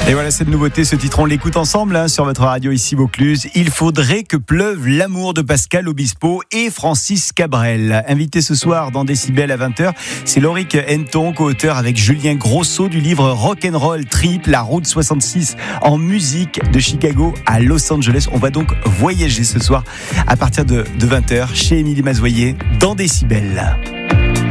Et voilà cette nouveauté, ce titre, on l'écoute ensemble sur votre radio ici Vaucluse. Il faudrait que pleuve l'amour de Pascal Obispo et Francis Cabrel. Invité ce soir dans Décibel à 20h, c'est Loïc Henton, co-auteur avec Julien Grosso du livre Rock'n'Roll Trip, la route 66 en musique de Chicago à Los Angeles. On va donc voyager ce soir à partir de 20h chez Émilie Mazoyer dans Décibel.